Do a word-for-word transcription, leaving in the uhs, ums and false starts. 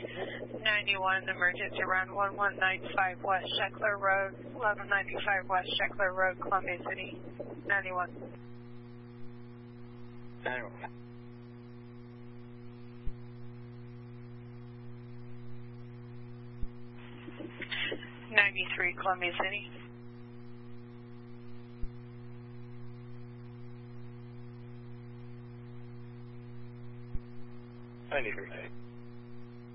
ninety-one, emergency around one one nine five West Sheckler Road, eleven ninety-five West Sheckler Road, Columbia City. ninety-one. ninety-one. ninety-three, Columbia City. ninety-three.